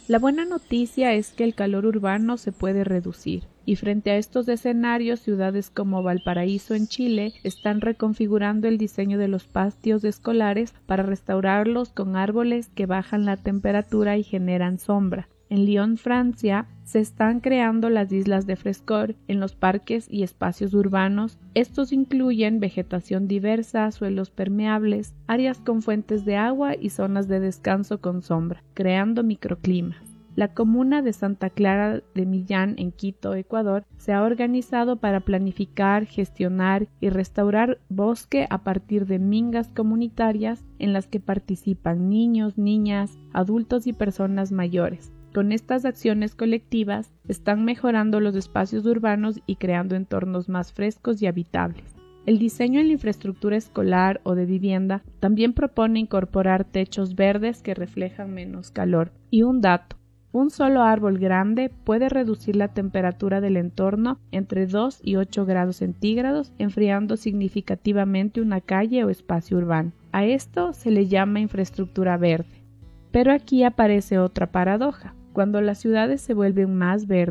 La buena noticia es que el calor urbano se puede reducir, y frente a estos escenarios, ciudades como Valparaíso en Chile están reconfigurando el diseño de los patios escolares para restaurarlos con árboles que bajan la temperatura y generan sombra. En Lyon, Francia, se están creando las islas de frescor en los parques y espacios urbanos. Estos incluyen vegetación diversa, suelos permeables, áreas con fuentes de agua y zonas de descanso con sombra, creando microclimas. La comuna de Santa Clara de Millán, en Quito, Ecuador, se ha organizado para planificar, gestionar y restaurar bosque a partir de mingas comunitarias en las que participan niños, niñas, adultos y personas mayores. Con estas acciones colectivas están mejorando los espacios urbanos y creando entornos más frescos y habitables. El diseño en la infraestructura escolar o de vivienda también propone incorporar techos verdes que reflejan menos calor. Y un dato: un solo árbol grande puede reducir la temperatura del entorno entre 2 y 8 grados centígrados, enfriando significativamente una calle o espacio urbano. A esto se le llama infraestructura verde. Pero aquí aparece otra paradoja. Cuando las ciudades se vuelven más verdes,